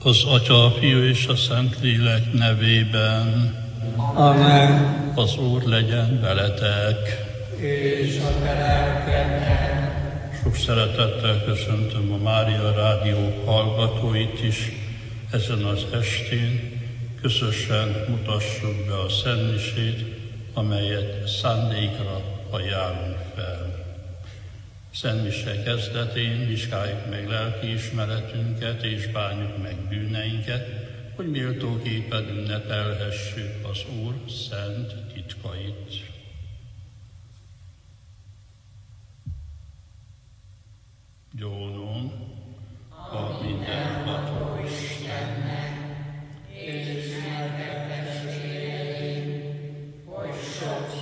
Az Atya, a Fiú és a Szentlélek nevében. Amen. Az Úr legyen veletek. És a te lelkedben. Sok szeretettel köszöntöm a Mária Rádió hallgatóit is ezen az estén. Közösen mutassuk be a szentmisét, amelyet szándékra ajánlunk fel. Szentmise kezdetén vizsgáljuk meg lelkiismeretünket és bánjuk meg bűneinket, hogy méltóképpen ünnepelhessük az Úr szent titkait.